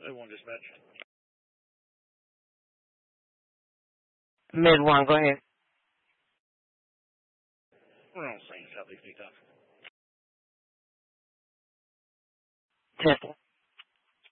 01 dispatch. Mid-1, go ahead. We're on scene, Southeast Detox. Testing.